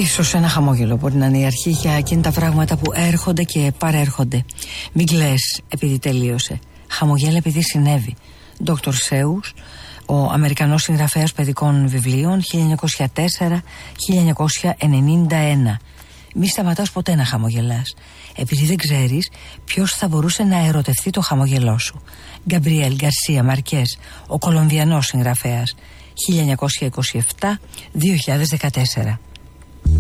Ίσως ένα χαμόγελο μπορεί να είναι η αρχή για εκείνα τα πράγματα που έρχονται και παρέρχονται. Μην κλαις επειδή τελείωσε. Χαμογέλα επειδή συνέβη. Dr. Seuss, ο Αμερικανός συγγραφέας παιδικών βιβλίων, 1904-1991. Μη σταματάς ποτέ να χαμογελάς, επειδή δεν ξέρεις ποιος θα μπορούσε να ερωτευτεί το χαμογελό σου. Γκαμπριέλ Γκαρσία Μαρκές, ο Κολομβιανός συγγραφέας, 1927-2014.